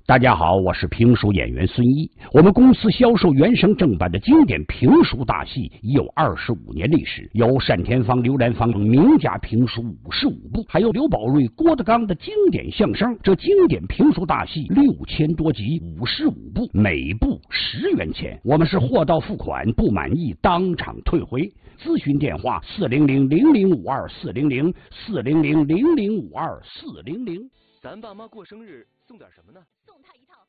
大家好，我是评书演员孙一。我们公司销售原声正版的经典评书大戏已有25年历史，有单田芳、刘兰芳等名家评书55部，还有刘宝瑞、郭德纲的经典相声。这经典评书大戏6000多集，55部，每部10元钱。我们是货到付款，不满意当场退回。咨询电话400-0052-400-400-0052-400。 咱爸妈过生日送点什么呢？ 送他一套